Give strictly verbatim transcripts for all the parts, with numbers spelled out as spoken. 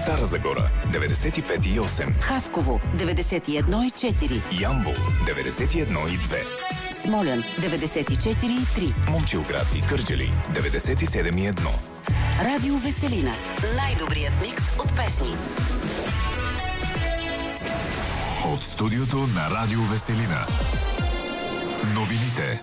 Стара Загора деветдесет и пет и осем, Хасково деветдесет и едно и четири, Ямбол деветдесет и едно и две, Смолян деветдесет и четири и три, Момчилград и Кърджали деветдесет и седем и едно. Радио Веселина. Най-добрият микс от песни. От студиото на Радио Веселина. Новините.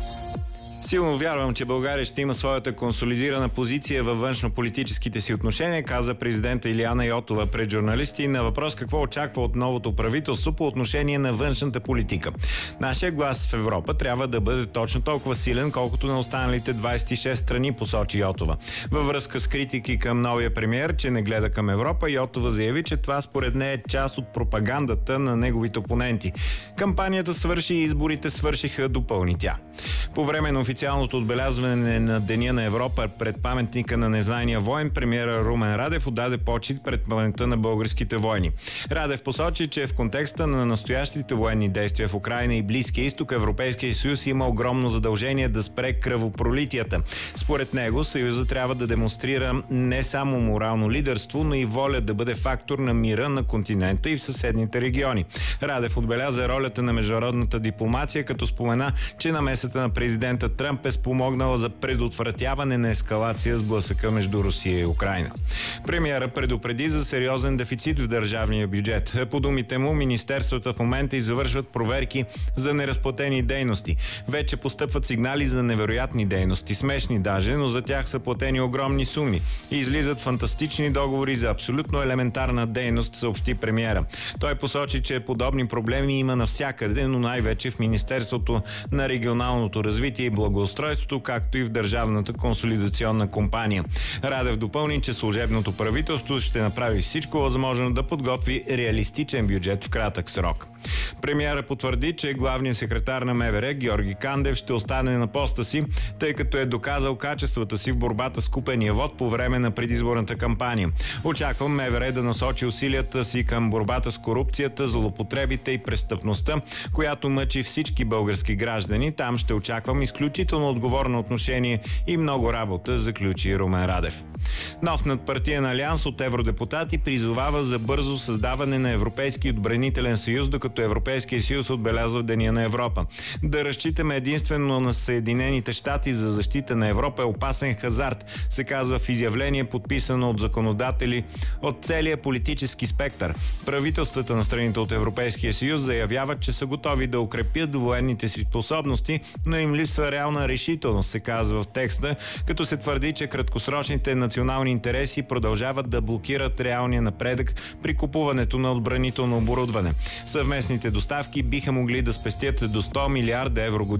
Силно вярвам, че България ще има своята консолидирана позиция във външно-политическите си отношения, каза президента Илияна Йотова пред журналисти на въпрос какво очаква от новото правителство по отношение на външната политика. Нашия глас в Европа трябва да бъде точно толкова силен, колкото на останалите двадесет и шест страни, посочи Йотова. Във връзка с критики към новия премиер, че не гледа към Европа, Йотова заяви, че това според нея е част от пропагандата на неговите опоненти. Кампанията свърши и изборите свършиха, допълни тя. По време на официалното отбелязване на Деня на Европа пред паметника на незнайния воин, премиера Румен Радев отдаде почит пред паметта на българските войни. Радев посочи, че в контекста на настоящите военни действия в Украйна и Близкия изток, Европейския съюз има огромно задължение да спре кръвопролитията. Според него, Съюза трябва да демонстрира не само морално лидерство, но и воля да бъде фактор на мира на континента и в съседните региони. Радев отбеляза ролята на международната дипломация, като спомена, че намесата на президента Тръмп е спомогнала за предотвратяване на ескалация с блъсъка между Русия и Украйна. Премиера предупреди за сериозен дефицит в държавния бюджет. По думите му, министерствата в момента извършват проверки за неразплатени дейности. Вече постъпват сигнали за невероятни дейности, смешни даже, но за тях са платени огромни суми. И излизат фантастични договори за абсолютно елементарна дейност, съобщи премиера. Той посочи, че подобни проблеми има навсякъде, но най-вече в Министерството на регионалното развитие и благоустройството, както и в Държавната консолидационна компания. Радев допълни, че служебното правителство ще направи всичко възможно да подготви реалистичен бюджет в кратък срок. Премиера потвърди, че главният секретар на МВР Георги Кандев ще остане на поста си, тъй като е доказал качествата си в борбата с купения вот по време на предизборната кампания. Очаквам МВР да насочи усилията си към борбата с корупцията, злоупотребите и престъпността, която мъчи всички български граждани. Там ще очаквам изключително отговорно отношение и много работа, заключи Румен Радев. Нов надпартиен алианс от евродепутати призовава за бързо създаване на Европейски отбранителен съюз, докато Европейския съюз отбелязва Деня на Европа. Да разчитаме единствено на Съединените щати за защита на Европа е опасен хазарт, се казва в изявление, подписано от законодатели от целия политически спектър. Правителствата на страните от Европейския съюз заявяват, че са готови да укрепят военните си способности, но им липсва реална решителност, се казва в текста, като се твърди, че краткосрочните национални интереси продължават да блокират реалния напредък при купуването на отбранително оборудване. Съвместните доставки биха могли да спестят до сто милиарда евро годишно.